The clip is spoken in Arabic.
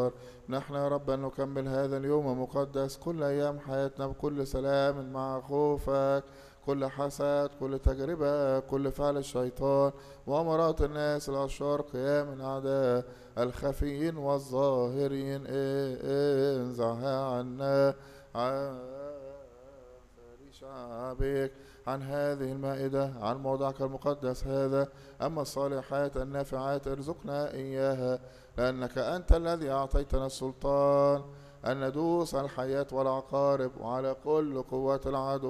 نحن يا رب أن نكمل هذا اليوم المقدس كل أيام حياتنا بكل سلام مع خوفك، كل حسد، كل تجربة، كل فعل الشيطان وأمارات الناس الأشرار، قيام الأعداء الخفيين والظاهرين، انزعها عنا عن شعبك، عن هذه المائدة، عن موضعك المقدس هذا. أما الصالحات النافعات ارزقنا إياها، لأنك أنت الذي أعطيتنا السلطان أن ندوس على الحياة والعقارب وعلى كل قوات العدو